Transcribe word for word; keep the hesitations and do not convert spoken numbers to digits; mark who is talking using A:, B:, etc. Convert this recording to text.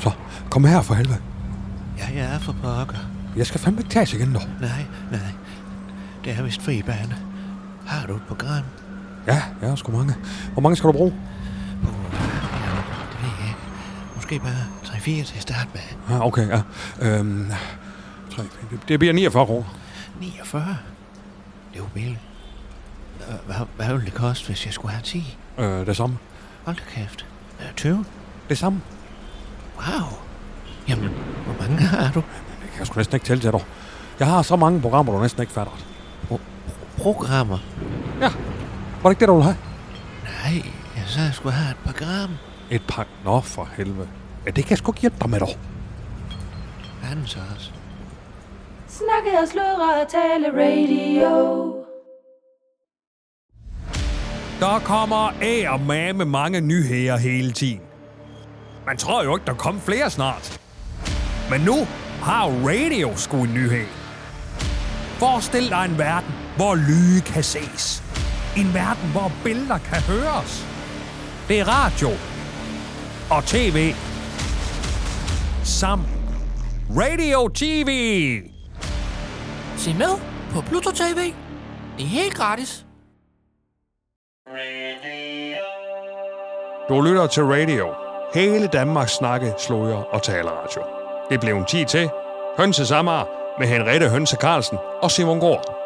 A: Så, kom her for helvede.
B: Ja, jeg er for pokker.
A: Jeg skal fandme ikke tages igen, dog.
B: Nej, nej. Det er vist fri bane. Har du et program?
A: Ja, jeg har sgu mange. Hvor mange skal du bruge?
B: Oh, ja, det ved jeg ikke. Måske bare tre fire til at starte med.
A: Ja, okay, ja. Øhm, tre, det bliver niogfyrre kroner.
B: niogfyrre? Det er jo billigt. Hvad, hvad ville det koste, hvis jeg skulle have ti?
A: Øh, det samme.
B: Hold da kæft. tyve?
A: Det samme.
B: Wow. Jamen, hvor mange har du?
A: Det kan jeg sgu næsten ikke tælle til dig. Jeg har så mange programmer, du næsten ikke fatter.
B: Pro- programmer?
A: Ja. Var det ikke det, du ville have?
B: Nej, jeg sagde, jeg skulle have et par gram.
A: Et par... Nå, for helvede. Ja, det kan jeg sgu ikke hjælpe dig med, dog.
B: Anden så også.
C: Snakke og sludre og tale radio.
D: Der kommer af og med med mange nyheder hele tiden. Man tror jo ikke, der kommer flere snart. Men nu har radio sgu en nyhed. Forestil dig en verden, hvor lyde kan ses. En verden, hvor billeder kan høres. Det er radio og tv sammen. Radio T V.
E: Se med på Pluto T V. Det er helt gratis.
D: Du lytter til radio. Hele Danmarks snakke, sløjer og taleradio. Det blev en tid til Hønse Samar med Henriette Hønse Carlsen og Simon Gård.